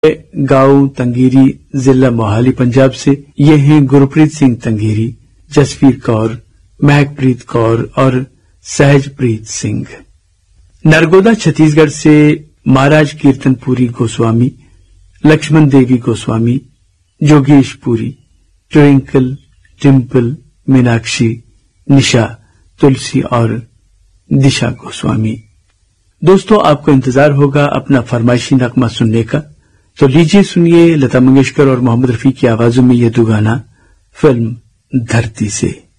गांव तंगीरी, जिला मोहाली, पंजाब से ये हैं गुरप्रीत सिंह तंगीरी, जसवीर कौर, महकप्रीत कौर और सहजप्रीत सिंह। नरगोदा छत्तीसगढ़ से महाराज कीर्तनपुरी गोस्वामी, लक्ष्मण देवी गोस्वामी, जोगेश पुरी, ट्विंकल, टिम्पल, मीनाक्षी, निशा, तुलसी और दिशा गोस्वामी। दोस्तों, आपको इंतजार होगा अपना फरमाइशी नगमा सुनने का, तो लीजिए सुनिए लता मंगेशकर और मोहम्मद रफी की आवाजों में ये दो गाना फिल्म धरती से।